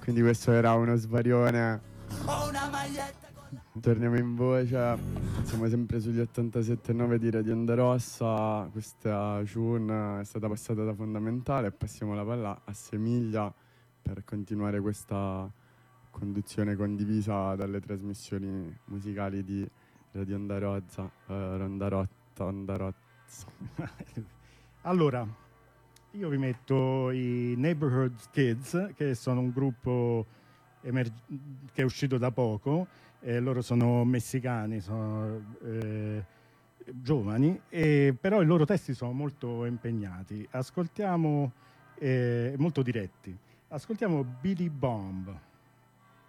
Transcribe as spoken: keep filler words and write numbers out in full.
Quindi questo era uno svarione. Torniamo in voce. Siamo sempre sugli ottantasette virgola nove di Radio Onda Rossa. Questa tune è stata passata da Fondamentale. Passiamo la palla a Semiglia per continuare questa conduzione condivisa dalle trasmissioni musicali di Radio Onda Rozza, eh, Ronda Rotta, Onda Rozza. Allora, io vi metto i Neighborhood Kids, che sono un gruppo emer- che è uscito da poco. Eh, loro sono messicani, sono eh, giovani, e, però i loro testi sono molto impegnati. Ascoltiamo, eh, molto diretti. Ascoltiamo Billy Bomb.